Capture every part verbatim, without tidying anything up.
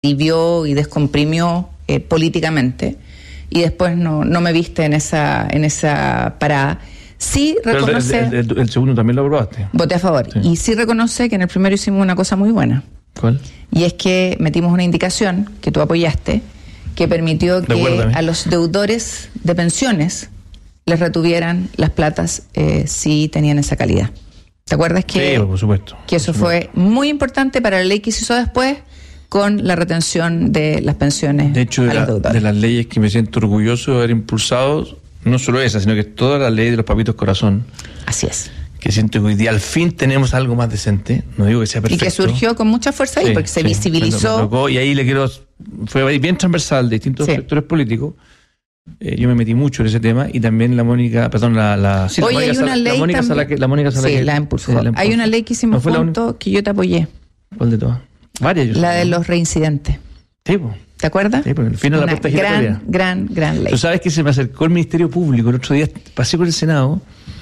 alivió y descomprimió eh, políticamente, y después no, no me viste en esa, en esa parada. Sí reconoce... El, el, el, el segundo también lo aprobaste. Voté a favor. Sí. Y sí reconoce que en el primero hicimos una cosa muy buena. ¿Cuál? Y es que metimos una indicación que tú apoyaste, que permitió que Recuérdame. a los deudores de pensiones les retuvieran las platas eh, si tenían esa calidad. ¿Te acuerdas que, sí, por supuesto, que eso por supuesto. fue muy importante para la ley que se hizo después con la retención de las pensiones? De hecho, a de, los la, deudores. de las leyes que me siento orgulloso de haber impulsado, no solo esa, sino que toda la ley de los papitos corazón. Así es. Que siento que hoy día al fin tenemos algo más decente, no digo que sea perfecto. Y que surgió con mucha fuerza ahí, sí, porque se sí, visibilizó. me tocó, y ahí le quiero, fue bien transversal de distintos sí. sectores políticos. Eh, yo me metí mucho en ese tema, y también la Mónica, perdón, la, la, sí, Oye, la Mónica hay una Sala, ley la Mónica también. Sala que, la Mónica Sala sí, que, la impulsó. Sí, la impulsó. Hay una ley que hicimos ¿No juntos que yo te apoyé. ¿Cuál de todas? Varias. Yo la sé, de ¿no? los reincidentes. Sí, pues. ¿Te acuerdas? Sí, porque al final la una puerta giratoria. gran, gran, gran ley. Tú sabes que se me acercó el Ministerio Público el otro día, pasé por el Senado,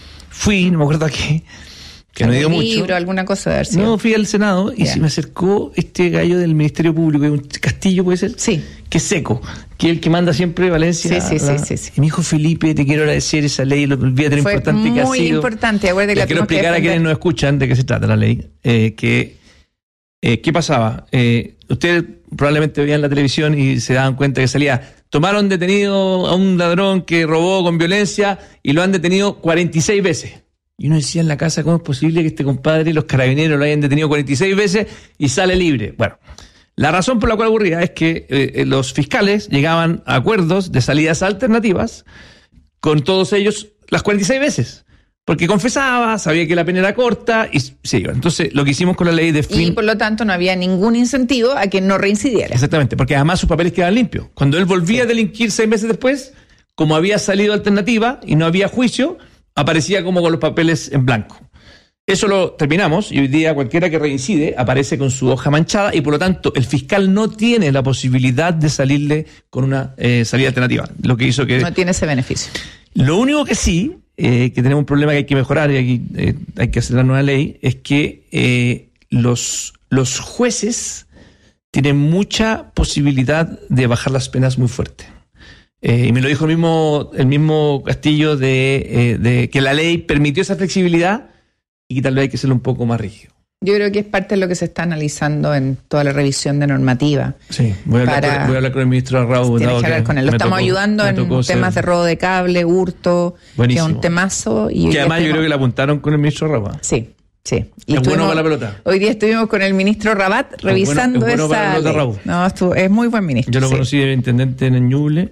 fui, no me acuerdo a qué, que no dio mucho. libro, alguna cosa de haber sido. No, fui al Senado y yeah. se me acercó este gallo del Ministerio Público, un Castillo puede ser, sí. que es seco, que es el que manda siempre Valencia. Sí, sí, la, sí, sí, sí. Y me dijo, Felipe, te quiero agradecer esa ley, lo olvídate lo Fue importante que ha sido. muy importante, acuérdate que la quiero tuvimos que explicar a defender. quienes nos escuchan de qué se trata la ley, eh, que eh, ¿qué pasaba? Eh, ustedes probablemente veían la televisión y se daban cuenta que salía, tomaron detenido a un ladrón que robó con violencia y lo han detenido cuarenta y seis veces. Y uno decía en la casa, ¿cómo es posible que este compadre y los carabineros lo hayan detenido cuarenta y seis veces y sale libre? Bueno, la razón por la cual ocurría es que eh, los fiscales llegaban a acuerdos de salidas alternativas con todos ellos las cuarenta y seis veces. Porque confesaba, sabía que la pena era corta y se iba. Entonces, lo que hicimos con la ley de fin... Y por lo tanto no había ningún incentivo a que no reincidiera. Exactamente, porque además sus papeles quedaban limpios. Cuando él volvía sí. a delinquir seis meses después, como había salido alternativa y no había juicio, aparecía como con los papeles en blanco. Eso lo terminamos y hoy día cualquiera que reincide aparece con su hoja manchada y por lo tanto el fiscal no tiene la posibilidad de salirle con una eh, salida alternativa. Lo que hizo que... No tiene ese beneficio. Lo único que sí... Eh, que tenemos un problema que hay que mejorar y aquí eh, hay que hacer la nueva ley, es que eh, los, los jueces tienen mucha posibilidad de bajar las penas muy fuerte. Eh, y me lo dijo el mismo, el mismo Castillo de, eh, de que la ley permitió esa flexibilidad y que tal vez hay que hacerlo un poco más rígido. Yo creo que es parte de lo que se está analizando en toda la revisión de normativa. Sí, voy a hablar, para... con, voy a hablar con el ministro Raúl. Tienes que hablar con él. Lo estamos tocó, ayudando en temas ser... de robo de cable, hurto, buenísimo. Que es un temazo. Y que además estuvimos... yo creo que le apuntaron con el ministro Rabat. Sí, sí. Y es bueno para la pelota. Hoy día estuvimos con el ministro Rabat revisando es bueno, es bueno esa para la pelota, ley. No, estuvo, es muy buen ministro. Yo lo sí. conocí de intendente en Ñuble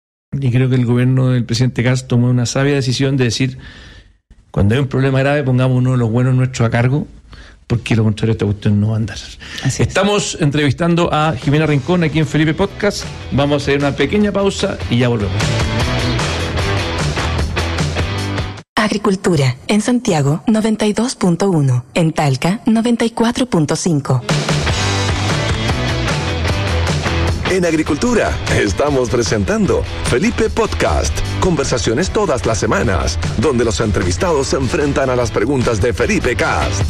y creo que el gobierno del presidente Cast tomó una sabia decisión de decir, cuando hay un problema grave, pongamos uno de los buenos nuestros a cargo, porque lo contrario esta cuestión no va a andar. Así Estamos es. entrevistando a Jimena Rincón aquí en Felipe Podcast. Vamos a hacer una pequeña pausa y ya volvemos. Agricultura, en Santiago noventa y dos punto uno, en Talca noventa y cuatro punto cinco. En Agricultura estamos presentando Felipe Podcast. Conversaciones todas las semanas, donde los entrevistados se enfrentan a las preguntas de Felipe Cast.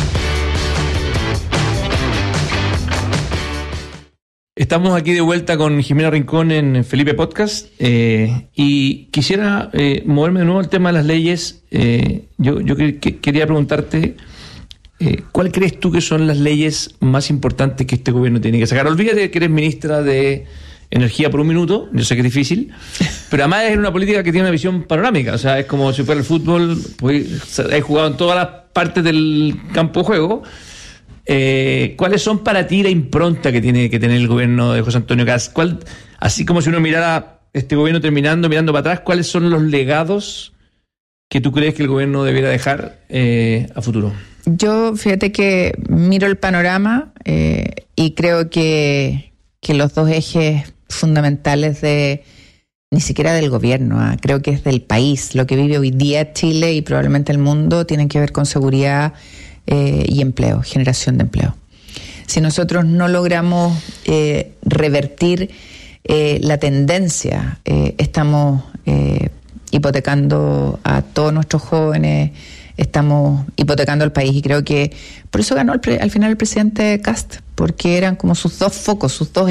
Estamos aquí de vuelta con Jimena Rincón en Felipe Podcast eh, y quisiera eh, moverme de nuevo al tema de las leyes. Eh, yo yo que, que quería preguntarte, eh, ¿cuál crees tú que son las leyes más importantes que este gobierno tiene que sacar? Olvídate que eres ministra de Energía por un minuto, yo sé que es difícil, pero además es una política que tiene una visión panorámica, o sea, es como si fuera el fútbol, pues he jugado en todas las partes del campo de juego. Eh, ¿Cuáles son para ti la impronta que tiene que tener el gobierno de José Antonio Cast? ¿Cuál, así como si uno mirara este gobierno terminando, mirando para atrás, ¿cuáles son los legados que tú crees que el gobierno debiera dejar eh, a futuro? Yo, fíjate que miro el panorama eh, y creo que, que los dos ejes fundamentales de, ni siquiera del gobierno, ah, creo que es del país, lo que vive hoy día Chile y probablemente el mundo, tienen que ver con seguridad Eh, y empleo, generación de empleo. Si nosotros no logramos eh, revertir eh, la tendencia, eh, estamos eh, hipotecando a todos nuestros jóvenes, estamos hipotecando al país y creo que por eso ganó el pre- al final el presidente Cast, porque eran como sus dos focos, sus dos